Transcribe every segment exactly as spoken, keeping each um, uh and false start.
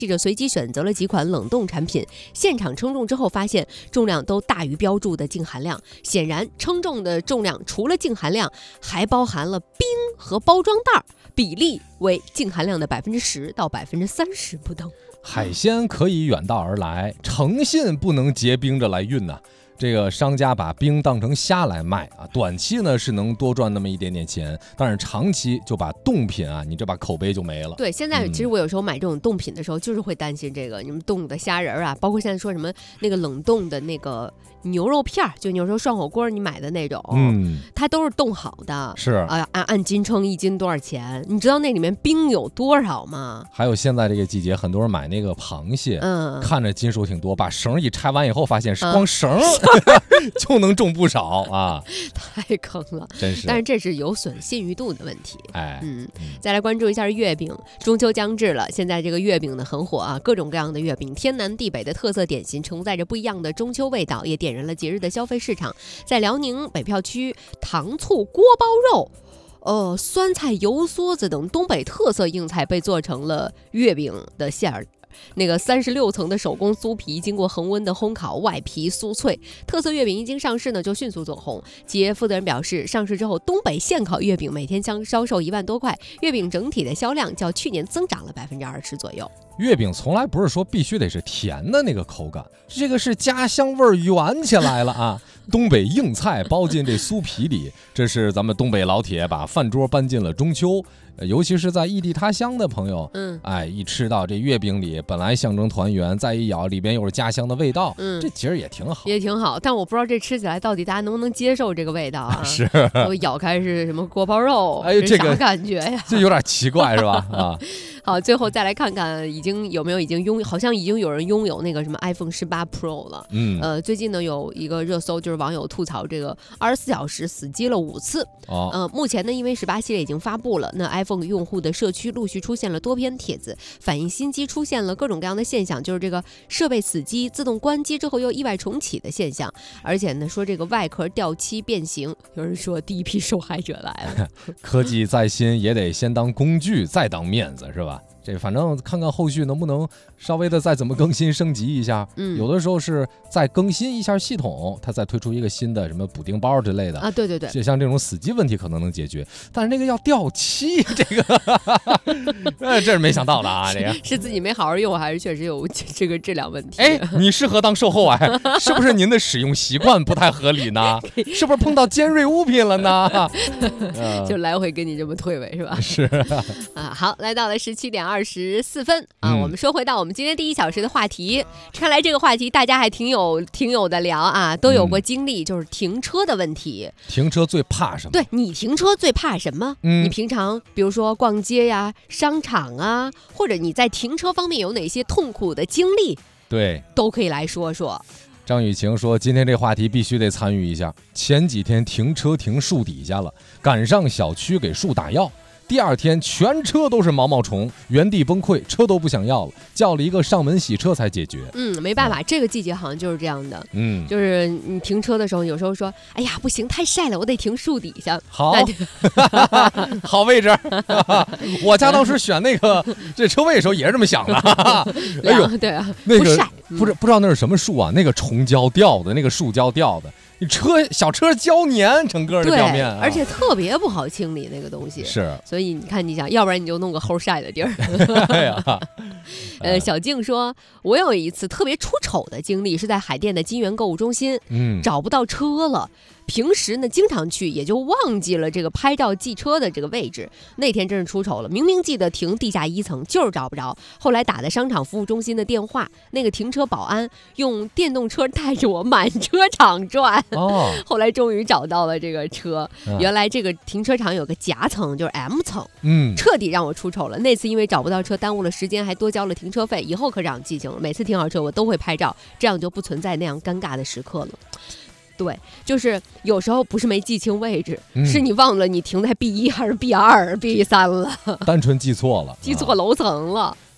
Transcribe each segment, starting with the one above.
记者随机选择了几款冷冻产品，现场称重之后发现重量都大于标注的净含量。显然，称重的重量除了净含量，还包含了冰和包装袋，比例为净含量的百分之十到百分之三十不等。 海鲜可以远道而来，诚信不能结冰着来运呐、啊。这个商家把冰当成虾来卖啊，短期呢是能多赚那么一点点钱，但是长期就把冻品啊，你这把口碑就没了。 对，现在其实我有时候买这种冻品的时候，就是会担心这个，你们冻的虾仁啊，包括现在说什么那个冷冻的那个牛肉片，就有时候涮火锅你买的那种，嗯，它都是冻好的， 是啊，按按斤称一斤多少钱？你知道那里面冰有多少吗？ 还有现在这个季节，很多人买那个螃蟹，嗯，看着斤数挺多，把绳一拆完以后，发现是光绳。嗯就能中不少啊！ 太坑了， 真是。 但是这是有损信誉度的问题。 哎， 嗯，再来关注一下月饼。中秋将至了，现在这个月饼呢很火啊，各种各样的月饼，天南地北的特色点心，承载着不一样的中秋味道，也点燃了节日的消费市场。在辽宁北票区，糖醋锅包肉。呃，酸菜油梭子等东北特色硬菜被做成了月饼的馅儿。那个三十六层的手工酥皮，经过恒温的烘烤，外皮酥脆。特色月饼一经上市呢，就迅速走红。企业负责人表示，上市之后，东北现烤月饼每天将销售一万多块，月饼整体的销量较去年增长了百分之二十左右。 月饼从来不是说必须得是甜的那个口感，这个是家乡味儿圆起来了啊！东北硬菜包进这酥皮里，这是咱们东北老铁把饭桌搬进了中秋。尤其是在异地他乡的朋友，嗯，哎，一吃到这月饼里本来象征团圆，再一咬里边又是家乡的味道，嗯，这其实也挺好， 也挺好。但我不知道这吃起来到底大家能不能接受这个味道啊？ 是， 我咬开是什么锅包肉？ 哎，这个啥感觉呀？ 这有点奇怪是吧？啊。 好，最后再来看看，已经有没有已经拥，好像已经有人拥有那个什么 iPhone 十八 Pro 了。嗯，呃，最近呢有一个热搜，就是网友吐槽这个二十四小时死机了五次。哦，呃，目前呢，因为十八系列已经发布了，那 iPhone 用户的社区陆续出现了多篇帖子，反映新机出现了各种各样的现象，就是这个设备死机、自动关机之后又意外重启的现象，而且呢说这个外壳掉漆变形，有人说第一批受害者来了。 科技再新也得先当工具，再当面子，是吧？这反正看看后续能不能稍微的再怎么更新升级一下，嗯，有的时候是再更新一下系统，它再推出一个新的什么补丁包之类的啊，对对对， 就像这种死机问题可能能解决，但是那个要掉漆，这个，呃，这是没想到的啊，这个是自己没好好用，还是确实有这个质量问题？ 哎，你适合当售后哎，是不是您的使用习惯不太合理呢？是不是碰到尖锐物品了呢？ 就来回跟你这么退位是吧？ 是啊，好，来到了十七点二十四分啊，嗯、我们说回到我们今天第一小时的话题，看来这个话题大家还挺有挺有的聊啊，都有过经历，嗯、就是停车的问题。 停车最怕什么？ 对，你停车最怕什么？嗯，你平常比如说逛街呀、商场啊，或者你在停车方面有哪些痛苦的经历？ 对， 都可以来说说。 张雨晴说今天这话题必须得参与一下，前几天停车停树底下了，赶上小区给树打药，第二天全车都是毛毛虫，原地崩溃，车都不想要了，叫了一个上门洗车才解决。 嗯，没办法，嗯、这个季节好像就是这样的。嗯，就是你停车的时候，有时候说，哎呀，不行，太晒了，我得停树底下。 好，好位置。我家当时选那个这车位的时候也是这么想的。 哎呦，对啊， 那个不晒， 不是不知道那是什么树啊？那个虫胶掉的，那个树胶掉的。你车小车胶粘整个的表面、啊， 而且特别不好清理那个东西， 是， 所以你看，你想要不然你就弄个齁晒的地儿。 哎呀， 呃，小静说，我有一次特别出丑的经历，是在海淀的金源购物中心，嗯，找不到车了。平时呢经常去，也就忘记了这个拍照记车的这个位置。那天真是出丑了，明明记得停地下一层，就是找不着。后来打的商场服务中心的电话，那个停车保安用电动车带着我满车场转。哦，后来终于找到了这个车。嗯、原来这个停车场有个夹层，就是 M 层。嗯，彻底让我出丑了。那次因为找不到车，耽误了时间，还多交了停车费。以后可长记性了，每次停好车我都会拍照，这样就不存在那样尴尬的时刻了。对，就是有时候不是没记清位置，嗯、是你忘了你停在 B 一还是 B 二、B 三了， 单纯记错了， 记错楼层了。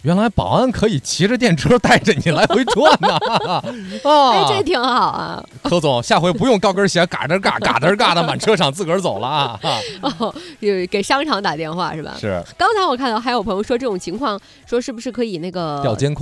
原来保安可以骑着电车带着你来回转呢、啊！ 哎，这挺好啊。 柯总，下回不用高跟鞋，嘎吱嘎嘎吱嘎的满车场自个儿走了啊！ 哦，给商场打电话是吧？ 是。 刚才我看到还有朋友说这种情况，说是不是可以那个调监控。